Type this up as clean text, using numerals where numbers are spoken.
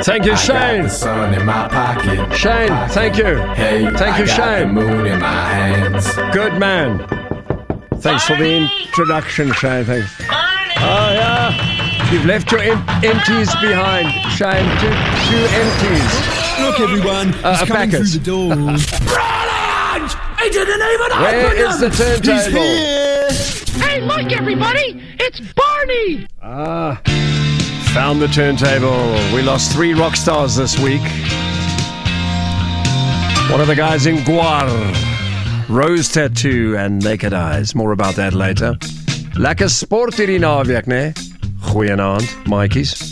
Thank you, Shane. Shane, thank you. Hey, thank you, Shane. The moon in my hands. Good man. Thanks for the introduction, Shane. Thanks. Oh, yeah. You've left your empties behind, Shane. Two empties. Look, everyone. He's coming through the door. Brilliant! He didn't even Where open is the them! turntable? Hey, look, everybody! It's Barney! Found the turntable. We lost 3 rock stars this week. One of the guys in Gwar, Rose Tattoo and Naked Eyes. More about that later. Lekker sport hierdie naweek, né? Goeienaand, maatjies.